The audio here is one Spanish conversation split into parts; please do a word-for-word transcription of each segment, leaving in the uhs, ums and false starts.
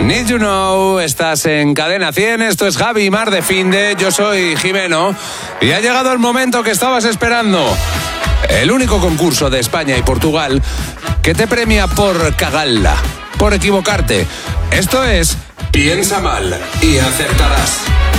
Need You Know, estás en Cadena cien, esto es Javi y Mar de Finde, yo soy Jimeno y ha llegado el momento que estabas esperando. El único concurso de España y Portugal que te premia por cagarla, por equivocarte. Esto es Piensa Mal y Acertarás.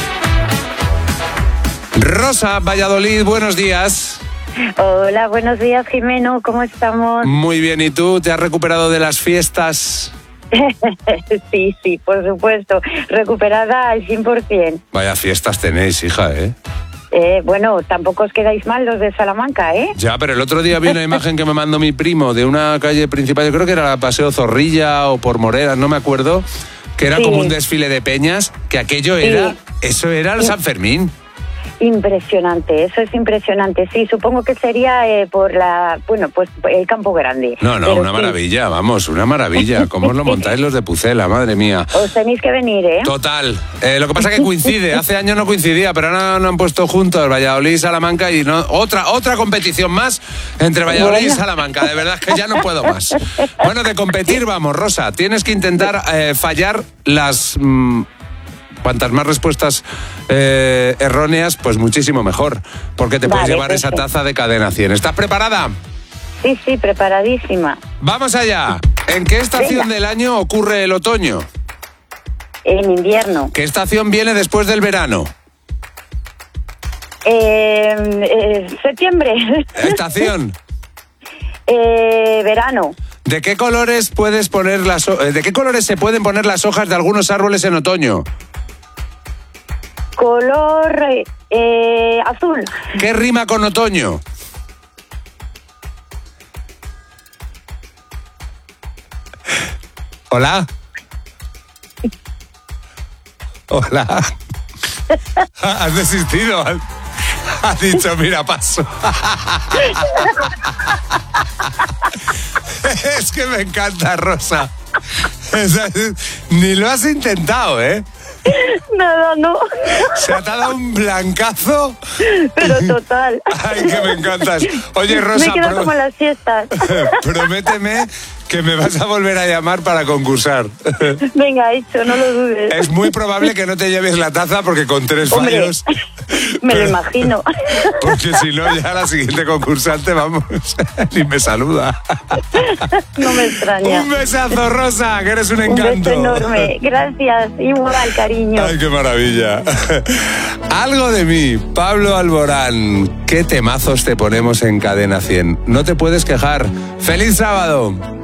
Rosa, Valladolid, buenos días. Hola, buenos días, Jimeno, ¿cómo estamos? Muy bien, ¿y tú? ¿Te has recuperado de las fiestas? Sí, sí, por supuesto, recuperada al cien por ciento. Vaya fiestas tenéis, hija, ¿eh? Eh, bueno, tampoco os quedáis mal los de Salamanca, ¿eh? Ya, pero el otro día vi una imagen que me mandó mi primo de una calle principal, yo creo que era la Paseo Zorrilla o por Morera, no me acuerdo, que era sí. como un desfile de peñas, que aquello era, sí. eso era el sí. San Fermín. Impresionante, eso es impresionante. Sí, supongo que sería eh, por la, bueno, pues el Campo Grande. No, no, Pero una sí. maravilla, vamos, una maravilla. ¿Cómo os lo montáis los de Pucela, madre mía? Os tenéis que venir, ¿eh? Total. Eh, lo que pasa es que coincide, hace años no coincidía, pero ahora no han puesto juntos Valladolid y Salamanca y no, otra, otra competición más entre Valladolid bueno. y Salamanca. De verdad es que ya no puedo más. Bueno, de competir vamos, Rosa. Tienes que intentar eh, fallar las... Mmm, Cuantas más respuestas eh, erróneas, pues muchísimo mejor, porque te vale, puedes llevar perfecto. esa taza de Cadena cien. ¿Estás preparada? Sí, sí, preparadísima. Vamos allá. ¿En qué estación Venga. del año ocurre el otoño? En invierno. ¿Qué estación viene después del verano? Eh, eh, septiembre. ¿Estación? eh, verano. ¿De qué colores puedes poner las ho- ¿De qué colores se pueden poner las hojas de algunos árboles en otoño? Color eh, azul. ¿Qué rima con otoño? ¿Hola? ¿Hola? ¿Has desistido? Has dicho, mira, paso. Es que me encanta, Rosa. Ni lo has intentado, ¿eh? Nada, no. Se te ha dado un blancazo. Pero total. Ay, que me encantas. Oye, Rosa, me quedo pro... como las fiestas. Prométeme que me vas a volver a llamar para concursar. Venga, hecho, no lo dudes. Es muy probable que no te lleves la taza porque con tres Hombre, fallos... me pero... lo imagino. Porque si no, ya la siguiente concursante, vamos, ni me saluda. No me extraña. Un besazo, Rosa, que eres un encanto. Un beso enorme. Gracias. Igual, cariño. Ay, qué maravilla. Algo de mí, Pablo Alborán. Qué temazos te ponemos en Cadena cien. No te puedes quejar. ¡Feliz sábado!